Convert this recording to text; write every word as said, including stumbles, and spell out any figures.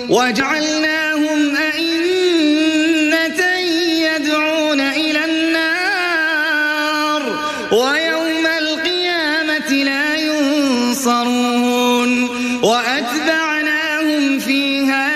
وجعلناهم أئمة يدعون إلى النار ويوم القيامة لا ينصرون وأتبعناهم في هذا